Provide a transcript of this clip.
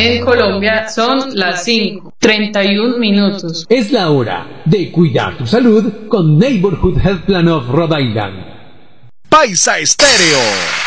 En Colombia son las 5:31. Es la hora de cuidar tu salud con Neighborhood Health Plan of Rhode Island. Paisa Estéreo.